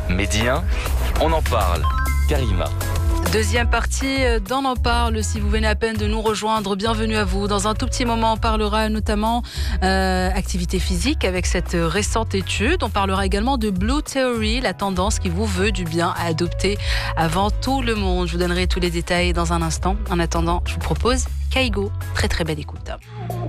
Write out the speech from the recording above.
Médien, on en parle. Karima. Deuxième partie d'On en parle. Si vous venez à peine de nous rejoindre, bienvenue à vous. Dans un tout petit moment, on parlera notamment activité physique avec cette récente étude. On parlera également de Blue Theory, la tendance qui vous veut du bien à adopter avant tout le monde. Je vous donnerai tous les détails dans un instant. En attendant, je vous propose Kaigo. Très très belle écoute.